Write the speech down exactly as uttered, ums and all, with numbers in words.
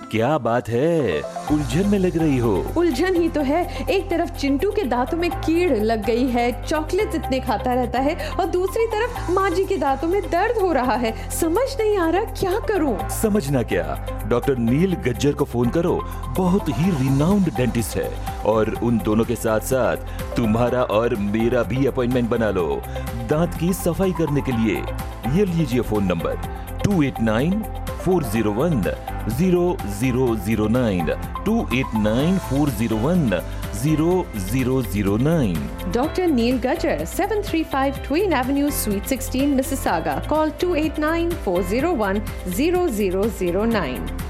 क्या बात है, उलझन में लग रही हो। उलझन ही तो है। एक तरफ चिंटू के दांतों में कीड़ लग गई है, चॉकलेट इतने खाता रहता है, और दूसरी तरफ माँ जी के दांतों में दर्द हो रहा है। समझ नहीं आ रहा क्या करूं। समझना क्या, डॉक्टर नील गज्जर को फोन करो। बहुत ही रिनाउंड डेंटिस्ट है और उन दोनों के साथ साथ तुम्हारा और मेरा भी अपॉइंटमेंट बना लो दांत की सफाई करने के लिए। ये लीजिए phone number two eight nine four zero one zero zero zero nine, to eight nine four zero one zero zero zero nine. Doctor Neil Gajjar, seven thirty-five Twin Avenue, Suite sixteen, Mississauga. Call two eight nine four zero one zero zero zero nine.